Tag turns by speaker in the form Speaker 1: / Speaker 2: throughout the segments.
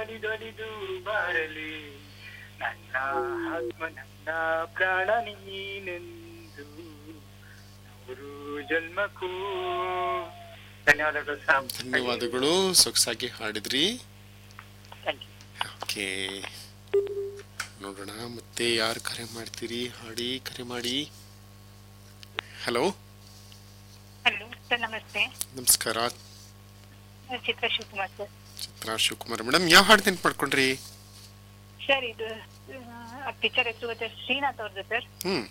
Speaker 1: ಒಲಿದೊಲಿದು ಬಾರಲಿ ನನ್ನ ಆತ್ಮ ನನ್ನ ಪ್ರಾಣ ನೀನೆಂದು ನೂರು ಜನ್ಮಕ್ಕೂ. ಧನ್ಯವಾದಗಳು ಸರ್.
Speaker 2: ಧನ್ಯವಾದಗಳು, ಸೊಗಸಾಗಿ ಹಾಡಿದ್ರಿ.
Speaker 1: Thank you.
Speaker 2: ಓಕೆ, ನೋಡೋಣ ಮತ್ತೆ ಯಾರು ಕರೆ ಮಾಡ್ತೀರಿ. ಹಾಡಿ, ಕರೆ ಮಾಡಿ. ಹಲೋ
Speaker 3: ಹಲೋ ಸರ್, ನಮಸ್ತೆ.
Speaker 2: ನಮಸ್ಕಾರ.
Speaker 3: ಚಿತ್ರ ಶಿವಕುಮಾರ್ ಸರ್.
Speaker 2: ಚಿತ್ರಾ ಶಿವಕುಮಾರ್ ಮೇಡಮ್, ಯಾವ ಹಾಡು ನೆನ್ಪು ಮಾಡ್ಕೊಂಡ್ರಿ?
Speaker 3: ಸರ್, ಇದು ಪಿಕ್ಚರ್ ಹೆಸರು ಗೊತ್ತೆ, ಶ್ರೀನಾಥ್ ಅವ್ರದ್ದು ಸರ್.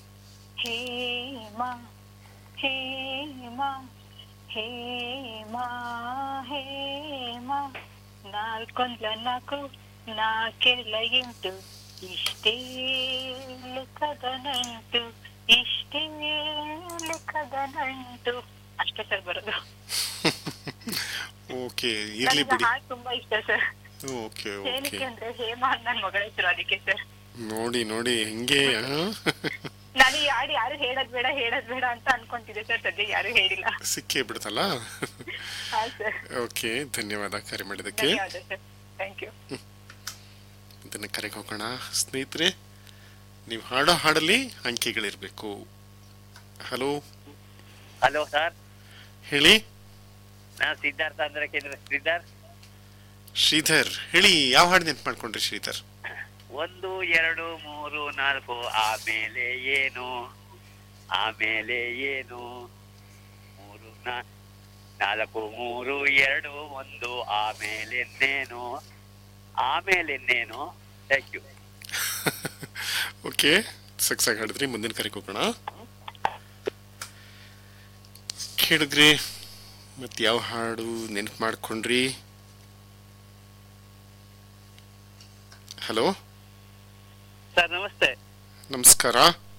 Speaker 3: ಹೇಮಾ ಹೇಮಾ ಹೇಮಾ ಹೇಮಾ ನಾಲ್ಕೊಂದ್ಲ ನಾಲ್ಕು ನಾಲ್ಕೆಲ್ಲ ಎಂಟು ಇಷ್ಟೇ ಲೆಕ್ಕದ ನಂಟು ಇಷ್ಟೇ ಲೆಕ್ಕದ ನಂಟು. ಅಷ್ಟೇ ಸರ್ ಬರೋದು.
Speaker 2: ಓಕೆ, ಇರ್ಲಿ ಬಿಡಿ.
Speaker 3: ಹಾಡು ತುಂಬಾ ಇಷ್ಟ ಸರ್.
Speaker 2: ಓಕೆ
Speaker 3: ಏನಕ್ಕೆ
Speaker 2: ಓಕೆ.
Speaker 3: ಅಂದ್ರೆ ಹೇಮಾ ನನ್ನ ಮಗಳ ಹೆಸರು, ಅದಕ್ಕೆ ಸರ್.
Speaker 2: ನೋಡಿ ನೋಡಿ ಹೆಂಗೆ.
Speaker 3: ನಾನು ಈ ಹಾಡು ಯಾರು ಹೇಳದ್ ಬೇಡ ಅಂತ ಅನ್ಕೊಂತಿದ್ದೆ ಸರ್. ಸದ್ಯ ಯಾರು ಹೇಳಿಲ್ಲ.
Speaker 2: ಸಿಕ್ಕೇ ಬಿಡ್ತಲ್ಲ.
Speaker 3: ಹಾ ಸರ್.
Speaker 2: ಓಕೆ, ಧನ್ಯವಾದ ಕರೆ ಮಾಡಿದ್ದಕ್ಕೆ.
Speaker 3: ಧನ್ಯವಾದ ಸರ್. Thank you.
Speaker 2: ಇದನ್ನ ಕರೆಗೆ ಹೋಗೋಣ. ಸ್ನೇಹಿತರೆ, ನೀವು ಹಾಡೋ ಹಾಡಲ್ಲಿ ಅಂಕಿಗಳಿರ್ಬೇಕು. ಹಲೋ
Speaker 4: ಹಲೋ ಸರ್,
Speaker 2: ಹೇಳಿ.
Speaker 4: ನಾನು ಸಿದ್ಧಾರ್ಥ ಅಂದ್ರೆ
Speaker 2: ಶ್ರೀಧರ್ ಹೇಳಿ, ಯಾವ ಹಾಡು ನೆನ್ಪು ಮಾಡ್ಕೊಂಡ್ರಿ ಶ್ರೀಧರ್?
Speaker 4: 1 2 3 4 ಆಮೇಲೆ ಏನು, ಆಮೇಲೆ ಏನು, 3 4 3 2 1 ಆಮೇಲೆ ಇನ್ನೇನು, ಆಮೇಲೆ ಇನ್ನೇನು. Thank you.
Speaker 2: ಓಕೆ, ಸಕ್ಸಾಗಿ ಹಾಡಿದ್ರಿ. ಮುಂದಿನ ಕರೆಗೆ ಹೋಗೋಣ. ಕೇಳಿದ್ರಿ ಮತ್ತೆ ಯಾವ ಹಾಡು ನೆನ್ಪು ಮಾಡ್ಕೊಂಡ್ರಿ? ಹಲೋ
Speaker 4: ಸರ್ ನಮಸ್ತೆ.
Speaker 2: ನಮಸ್ಕಾರ.